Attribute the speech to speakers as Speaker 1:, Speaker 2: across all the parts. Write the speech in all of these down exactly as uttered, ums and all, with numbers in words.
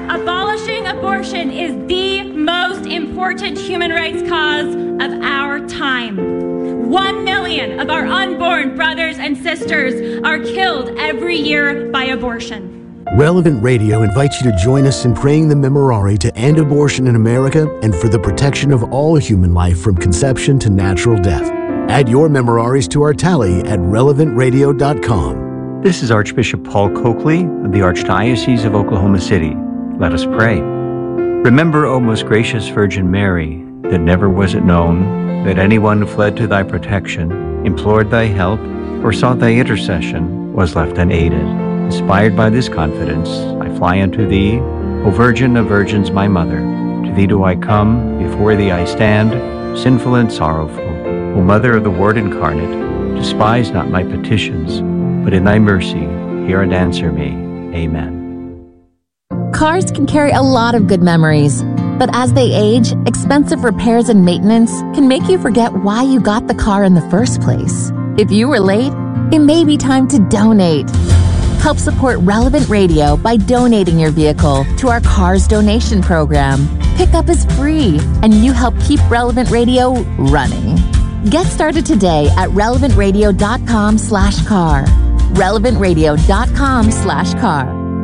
Speaker 1: Abolishing abortion is the most important human rights cause of our time. One million of our unborn brothers and sisters are killed every year by abortion.
Speaker 2: Relevant Radio invites you to join us in praying the Memorare to end abortion in America and for the protection of all human life from conception to natural death. Add your Memoraries to our tally at relevant radio dot com.
Speaker 3: This is Archbishop Paul Coakley of the Archdiocese of Oklahoma City. Let us pray. Remember, O most gracious Virgin Mary, that never was it known that anyone who fled to thy protection, implored thy help, or sought thy intercession was left unaided. Inspired by this confidence, I fly unto thee, O Virgin of Virgins, my Mother. To thee do I come, before thee I stand, sinful and sorrowful. O Mother of the Word incarnate, despise not my petitions, but in thy mercy hear and answer me. Amen.
Speaker 4: Cars can carry a lot of good memories, but as they age, expensive repairs and maintenance can make you forget why you got the car in the first place. If you were late, it may be time to donate. Help support Relevant Radio by donating your vehicle to our Cars Donation Program. Pickup is free, and you help keep Relevant Radio running. Get started today at relevant radio dot com slash car. relevant radio dot com slash car.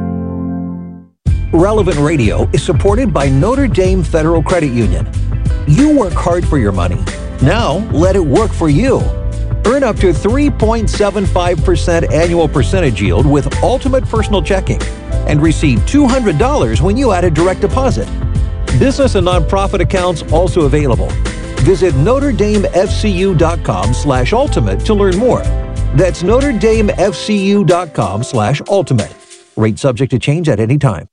Speaker 5: Relevant Radio is supported by Notre Dame Federal Credit Union. You work hard for your money. Now let it work for you. Earn up to three point seven five percent annual percentage yield with Ultimate Personal Checking and receive two hundred dollars when you add a direct deposit. Business and nonprofit accounts also available. Visit notre dame f c u dot com slash ultimate to learn more. That's notre dame f c u dot com slash ultimate. Rate subject to change at any time.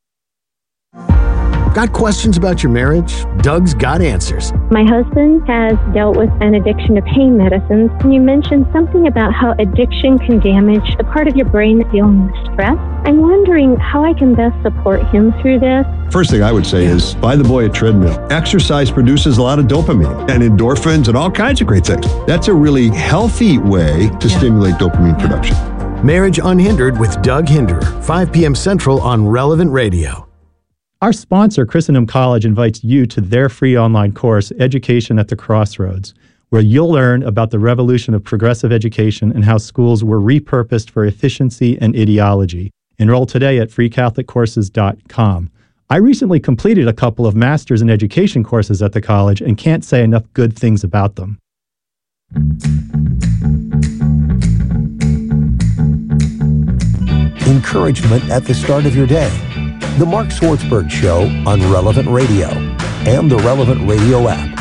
Speaker 2: Got questions about your marriage? Doug's got answers.
Speaker 6: My husband has dealt with an addiction to pain medicines, and you mentioned something about how addiction can damage the part of your brain that's dealing with stress. I'm wondering how I can best support him through this.
Speaker 7: First thing I would say is buy the boy a treadmill. Exercise produces a lot of dopamine and endorphins and all kinds of great things. That's a really healthy way to yeah. stimulate dopamine yeah. production.
Speaker 2: Marriage Unhindered with Doug Hinder, five p.m. Central on Relevant Radio.
Speaker 8: Our sponsor, Christendom College, invites you to their free online course, Education at the Crossroads, where you'll learn about the revolution of progressive education and how schools were repurposed for efficiency and ideology. Enroll today at free catholic courses dot com. I recently completed a couple of Masters in Education courses at the college and can't say enough good things about them.
Speaker 5: Encouragement at the start of your day. The Mark Swartzberg Show on Relevant Radio and the Relevant Radio app.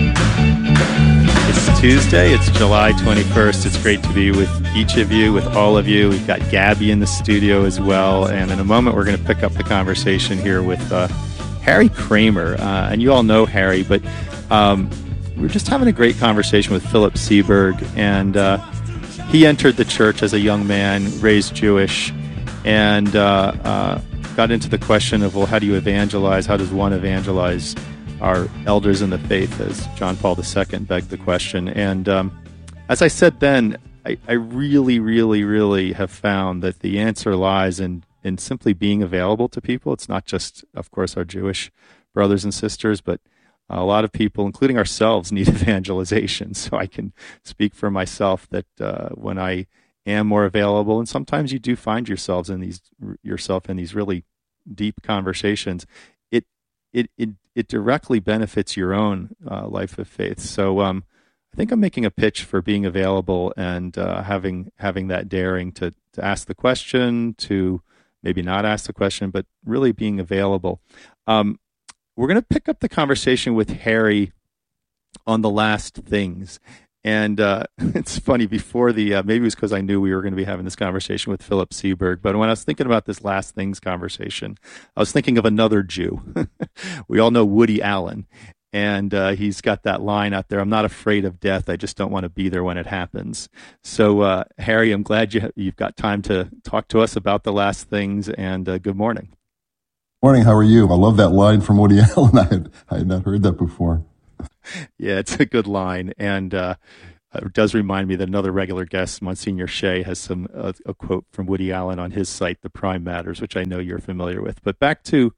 Speaker 9: It's Tuesday. It's July twenty-first. It's great to be with each of you, with all of you. We've got Gabby in the studio as well. And in a moment, we're going to pick up the conversation here with uh, Harry Kramer. Uh, and you all know Harry, but um, we're just having a great conversation with Philip Seeberg. And uh, he entered the church as a young man, raised Jewish, and uh, uh, got into the question of, well, how do you evangelize? How does one evangelize our elders in the faith, as John Paul the Second begged the question. And um, as I said then, I, I really, really, really have found that the answer lies in, in simply being available to people. It's not just, of course, our Jewish brothers and sisters, but a lot of people, including ourselves, need evangelization. So I can speak for myself that uh, when I am more available, and sometimes you do find yourselves in these yourself in these really deep conversations, it it it, it directly benefits your own uh, life of faith. So um, I think I'm making a pitch for being available and uh, having having that daring to to ask the question, to maybe not ask the question, but really being available. Um, we're going to pick up the conversation with Harry on the last things. And uh, it's funny, before the, uh, maybe it was because I knew we were going to be having this conversation with Philip Seeberg, but when I was thinking about this last things conversation, I was thinking of another Jew. We all know Woody Allen, and uh, he's got that line out there, I'm not afraid of death, I just don't want to be there when it happens. So, uh, Harry, I'm glad you, you've got time to talk to us about the last things, and uh, good morning.
Speaker 7: Morning, how are you? I love that line from Woody Allen. I had, I had not heard that before.
Speaker 9: Yeah, it's a good line, and uh, it does remind me that another regular guest, Monsignor Shea, has some uh, a quote from Woody Allen on his site, The Prime Matters, which I know you're familiar with. But back to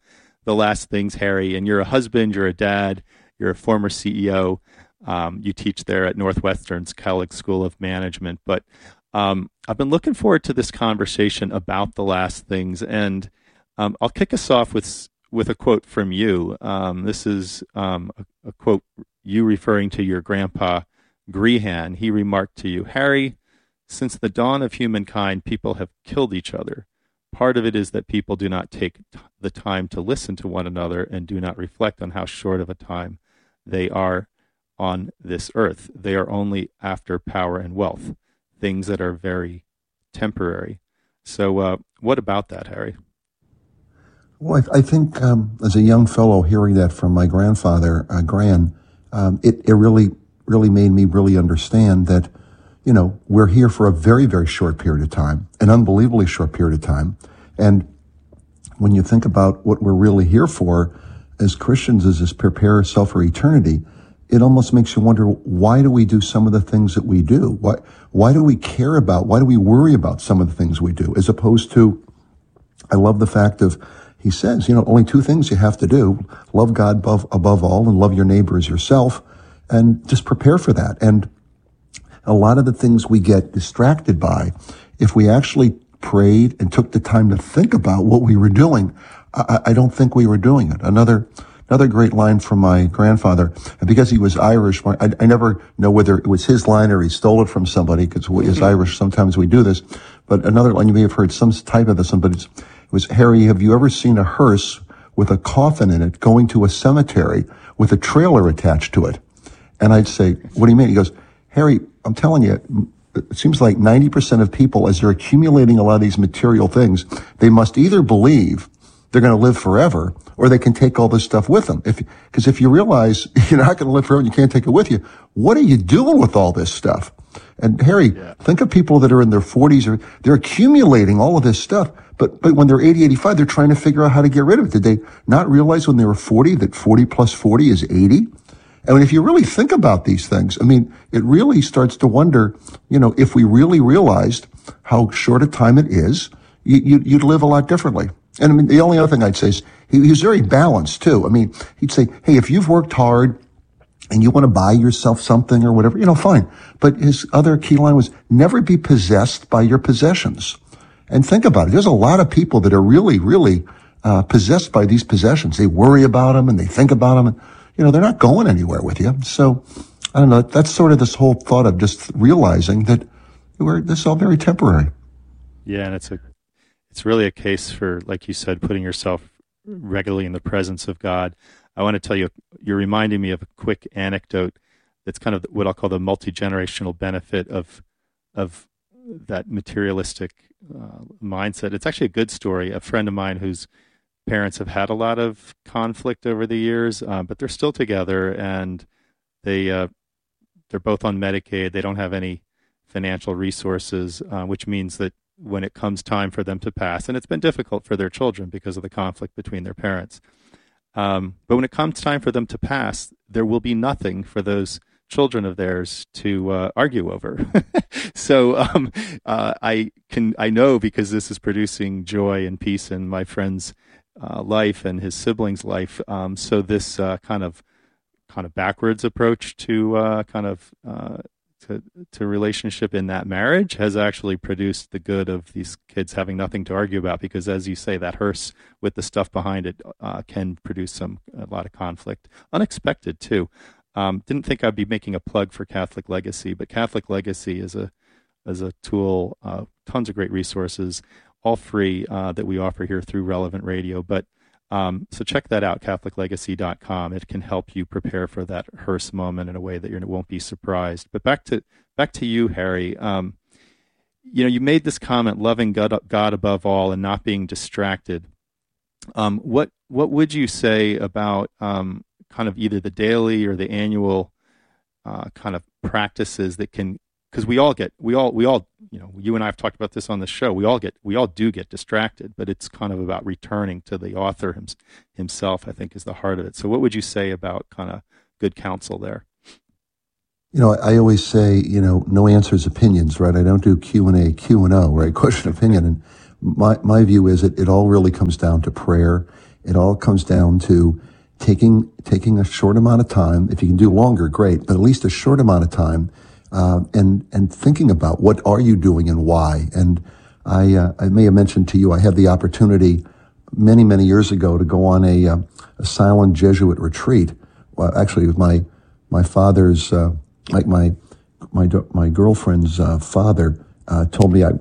Speaker 9: the last things, Harry. And you're a husband, you're a dad, you're a former C E O. Um, you teach there at Northwestern's Kellogg School of Management. But um, I've been looking forward to this conversation about the last things. And um, I'll kick us off with with a quote from you. Um, this is um, a, a quote, you referring to your grandpa, Grehan. He remarked to you, Harry, since the dawn of humankind, people have killed each other. Part of it is that people do not take t- the time to listen to one another and do not reflect on how short of a time they are on this earth. They are only after power and wealth, things that are very temporary. So uh, what about that, Harry?
Speaker 10: Well, I, I think um, as a young fellow hearing that from my grandfather, uh, Gran, um, it, it really, really made me really understand that, you know, we're here for a very, very short period of time, an unbelievably short period of time. And when you think about what we're really here for as Christians is to prepare ourselves for eternity, it almost makes you wonder, why do we do some of the things that we do? Why, why do we care about, why do we worry about some of the things we do? As opposed to, I love the fact of, he says, you know, only two things you have to do: love God above, above all and love your neighbor as yourself, and just prepare for that. And a lot of the things we get distracted by, if we actually prayed and took the time to think about what we were doing, I, I don't think we were doing it. Another Another great line from my grandfather, and because he was Irish, I, I never know whether it was his line or he stole it from somebody, because as Irish, sometimes we do this. But another line, you may have heard some type of this, but it's, it was, Harry, have you ever seen a hearse with a coffin in it going to a cemetery with a trailer attached to it? And I'd say, what do you mean? He goes, Harry, I'm telling you, it seems like ninety percent of people, as they're accumulating a lot of these material things, they must either believe they're going to live forever, or they can take all this stuff with them. If, because if you realize you're not going to live forever and you can't take it with you, what are you doing with all this stuff? And Harry, yeah. think of people that are in their forties, or they're accumulating all of this stuff, but, but when they're eighty, eighty-five, they're trying to figure out how to get rid of it. Did they not realize when they were forty that forty plus forty is eighty? I mean, if you really think about these things, I mean, it really starts to wonder, you know, if we really realized how short a time it is, you, you, you'd live a lot differently. And I mean, the only other thing I'd say is he, he was very balanced too. I mean, he'd say, hey, if you've worked hard and you want to buy yourself something or whatever, you know, fine. But his other key line was never be possessed by your possessions. And think about it. There's a lot of people that are really, really, uh, possessed by these possessions. They worry about them and they think about them, and, you know, they're not going anywhere with you. So I don't know. That's sort of this whole thought of just realizing that we're, this is all very temporary.
Speaker 9: Yeah. And it's a, It's really a case for, like you said, putting yourself regularly in the presence of God. I want to tell you, you're reminding me of a quick anecdote that's kind of what I'll call the multi-generational benefit of of that materialistic uh, mindset. It's actually a good story. A friend of mine whose parents have had a lot of conflict over the years, uh, but they're still together, and they, uh, they're both on Medicaid. They don't have any financial resources, uh, which means that when it comes time for them to pass, and it's been difficult for their children because of the conflict between their parents. Um, but when it comes time for them to pass, there will be nothing for those children of theirs to uh, argue over. so um, uh, I can I know, because this is producing joy and peace in my friend's uh, life and his siblings' life. Um, so this uh, kind of kind of backwards approach to uh, kind of uh, To, to relationship in that marriage has actually produced the good of these kids having nothing to argue about, because, as you say, that hearse with the stuff behind it uh, can produce some a lot of conflict, unexpected too. Um, didn't think I'd be making a plug for Catholic Legacy, but Catholic Legacy is a is a tool, uh, tons of great resources, all free, uh, that we offer here through Relevant Radio. But Um, so check that out, Catholic Legacy dot com. It can help you prepare for that hearse moment in a way that you won't be surprised. But back to back to you, Harry. Um, you know, you made this comment, loving God, God above all and not being distracted. Um, what what would you say about um, kind of either the daily or the annual uh, kind of practices that can, because we all get, we all, we all, you know, you and I have talked about this on the show. We all get, we all do get distracted, but it's kind of about returning to the author him, himself, I think, is the heart of it. So what would you say about kind of good counsel there?
Speaker 10: You know, I always say, you know, no answers, opinions, right? I don't do Q and A, Q and O, right? Question, opinion. And my, my view is it, it all really comes down to prayer. it all comes down to taking taking a short amount of time. If you can do longer, great, but at least a short amount of time, uh, and and thinking about what are you doing and why. And I uh, I may have mentioned to you, I had the opportunity many many years ago to go on a, uh, a silent Jesuit retreat. Well, actually, it was my my father's uh, like my my my girlfriend's uh, father uh, told me I